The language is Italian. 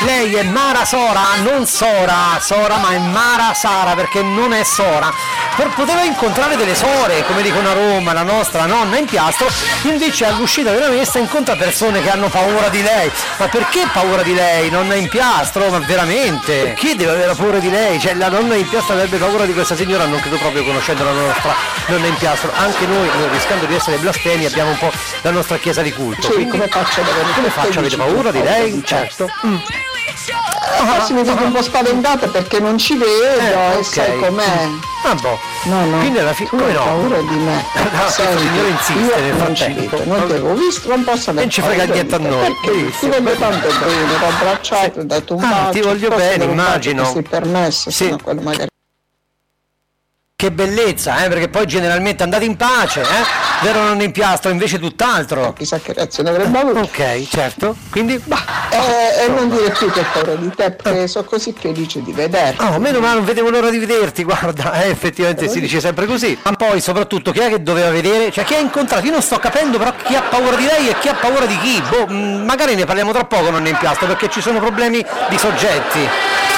Lei è Mara Sora, non Sora, ma è Mara Sara, perché non è Sora. Poteva incontrare delle sore, come dicono a Roma, la nostra nonna in Piastro, invece all'uscita della messa incontra persone che hanno paura di lei. Ma perché paura di lei? Nonna in Piastro? Ma veramente? Perché deve avere paura di lei? Cioè la nonna in Piastro avrebbe paura di questa signora? Non credo proprio, conoscendo la nostra nonna in Piastro. Anche noi, rischiando di essere blasfemi, abbiamo un po' la nostra chiesa di culto. Sì, quindi, come faccio avete paura di lei? Certo. Forse mi vedo un po' spaventata perché non ci vedo e sai com'è. Ah boh. No. Quindi alla fine come no? Paura di me. No, questa signora insiste nel frattempo. Non ti avevo visto, non posso avere. Non ci frega niente a noi. Perché ti voglio tanto bene, ti ho abbracciato, ti ho dato un bacio. Ti voglio bene, immagino. Se permesso, sì. sennò quello magari. Che bellezza, perché poi generalmente andate in pace, vero nonna in Piastro, invece tutt'altro. Chissà che reazione avrebbe avuto. Ok, certo, quindi... E non dire più che ho paura di te, perché sono così felice di vederti. Oh, meno male, non vedevo l'ora di vederti, guarda, effettivamente si dice sempre così. Ma poi soprattutto chi è che doveva vedere, cioè chi ha incontrato, io non sto capendo però chi ha paura di lei e chi ha paura di chi. Boh, magari ne parliamo tra poco nonna in Piastro, perché ci sono problemi di soggetti.